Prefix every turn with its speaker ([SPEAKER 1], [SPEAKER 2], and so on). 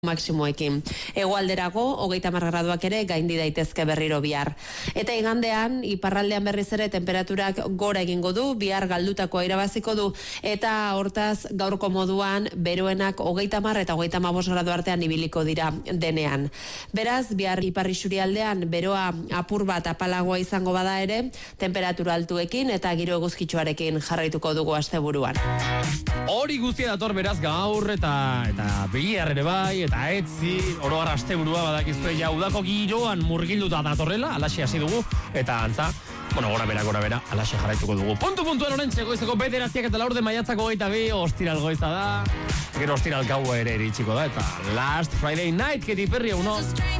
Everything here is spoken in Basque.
[SPEAKER 1] maximoekin. Hegoalderago 30 graduak ere gaindi daitezke berriro bihar. Eta igandean iparraldean berriz ere temperaturak gora egingo du, bihar galdutakoa irabaziko du eta hortaz gaurko moduan beroenak 30 eta 35 gradu artean ibiliko dira denean. Beraz, bihar ipar isurialdean beroa apur bat apalagoa izango bada ere, temperatura altuekin eta giro eguzkitsuarekin jarraituko dugu asteburuan.
[SPEAKER 2] Hori guztia dator beraz gaur eta bihar ere bai, eta etzi, oro har asteburua badakizue ja udako giroan murgilduta datorrela, alaxe hasi dugu, eta antza, gora bera, alaxe jarraituko dugu. Puntuan orentxe goizeko 9 eta 4 maiatzako 22 ostiral goiza da, gero ostiral gaua ere iritsiko da, eta Last Friday Night, Katy Perry, uno.